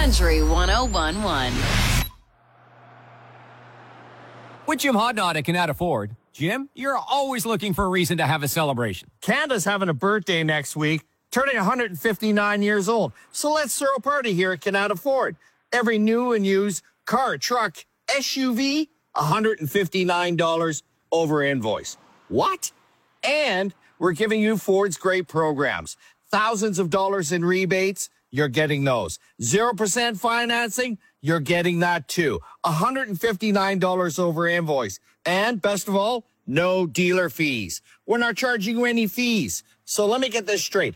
Country 101.1. With Jim Hodnott at Canada Ford. Jim, you're always looking for a reason to have a celebration. Canada's having a birthday next week, turning 159 years old. So let's throw a party here at Canada Ford. Every new and used car, truck, SUV, $159 over invoice. What? And we're giving you Ford's great programs. Thousands of dollars in rebates, you're getting those. 0% financing, you're getting that too. $159 over invoice. And best of all, no dealer fees. We're not charging you any fees. So let me get this straight.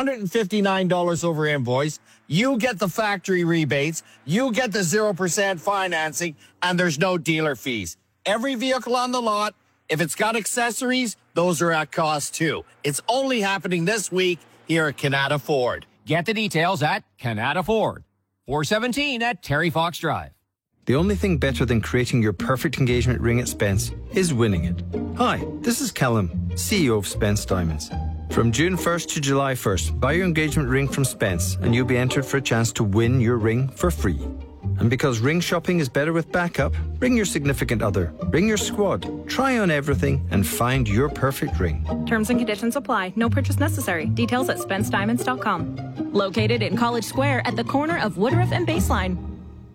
$159 over invoice. You get the factory rebates. You get the 0% financing, and there's no dealer fees. Every vehicle on the lot, if it's got accessories, those are at cost too. It's only happening this week here at Canada Ford. Get the details at Canada Ford. 417 at Terry Fox Drive. The only thing better than creating your perfect engagement ring at Spence is winning it. Hi, this is Callum, CEO of Spence Diamonds. From June 1st to July 1st, buy your engagement ring from Spence and you'll be entered for a chance to win your ring for free. And because ring shopping is better with backup, bring your significant other, bring your squad, try on everything and find your perfect ring. Terms and conditions apply. No purchase necessary. Details at SpenceDiamonds.com. Located in College Square at the corner of Woodruff and Baseline.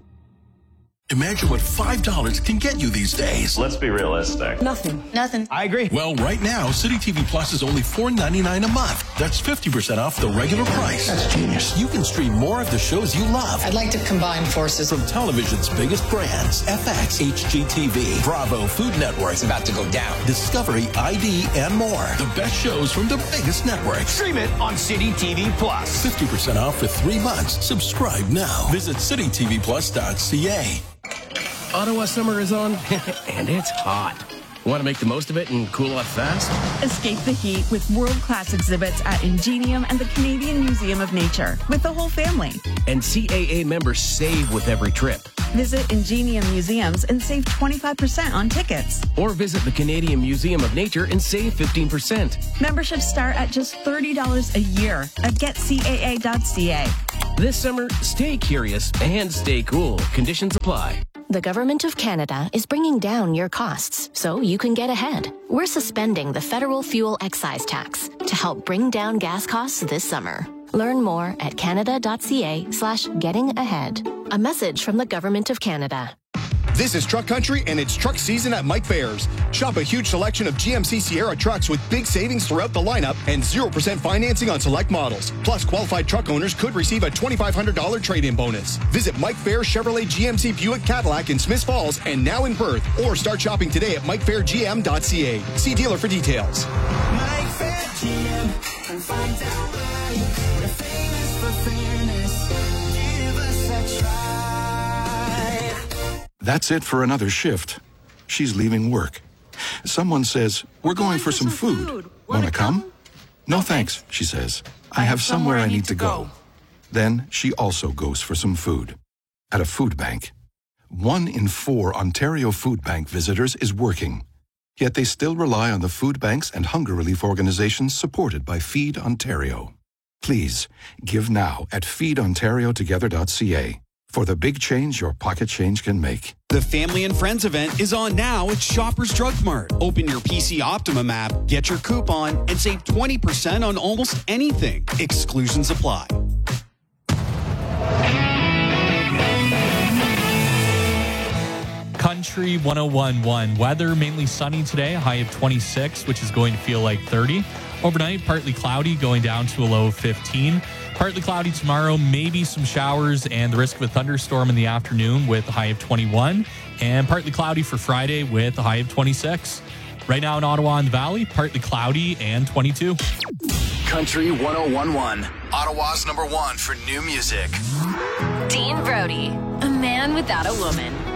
Imagine what $5 can get you these days. Let's be realistic. Nothing. I agree. Well, right now, City TV Plus is only $4.99 a month. That's 50% off the regular price. That's genius. You can stream more of the shows you love. I'd like to combine forces. From television's biggest brands, FX, HGTV, Bravo, Food Network. It's about to go down. Discovery, ID, and more. The best shows from the biggest networks. Stream it on City TV Plus. 50% off for 3 months. Subscribe now. Visit citytvplus.ca. Ottawa summer is on, and it's hot. Want to make the most of it and cool off fast? Escape the heat with world-class exhibits at Ingenium and the Canadian Museum of Nature with the whole family. And CAA members save with every trip. Visit Ingenium Museums and save 25% on tickets. Or visit the Canadian Museum of Nature and save 15%. Memberships start at just $30 a year at getcaa.ca. This summer, stay curious and stay cool. Conditions apply. The Government of Canada is bringing down your costs so you can get ahead. We're suspending the federal fuel excise tax to help bring down gas costs this summer. Learn more at canada.ca/gettingahead. A message from the Government of Canada. This is Truck Country, and it's truck season at Mike Fairs. Shop a huge selection of GMC Sierra trucks with big savings throughout the lineup and 0% financing on select models. Plus, qualified truck owners could receive a $2,500 trade-in bonus. Visit Mike Fair Chevrolet GMC Buick Cadillac in Smiths Falls and now in Perth, or start shopping today at MikeFairGM.ca. See dealer for details. Mike Fair GM, and find out why you're famous for fairness. Give us a try. That's it for another shift. She's leaving work. Someone says, "We're going for some food. Want to come?" "No, thanks," she says. "I have somewhere I need to go." Then she also goes for some food. At a food bank. 1 in 4 Ontario Food Bank visitors is working. Yet they still rely on the food banks and hunger relief organizations supported by Feed Ontario. Please, give now at feedontariotogether.ca. For the big change your pocket change can make. The Family and Friends event is on now at Shoppers Drug Mart. Open your PC Optimum app, get your coupon, and save 20% on almost anything. Exclusions apply. Country 101.1. Weather mainly sunny today, a high of 26, which is going to feel like 30. Overnight, partly cloudy, going down to a low of 15. Partly cloudy tomorrow, maybe some showers and the risk of a thunderstorm in the afternoon with a high of 21. And partly cloudy for Friday with a high of 26. Right now in Ottawa and the Valley, partly cloudy and 22. Country 101.1. Ottawa's #1 for new music. Dean Brody, a man without a woman.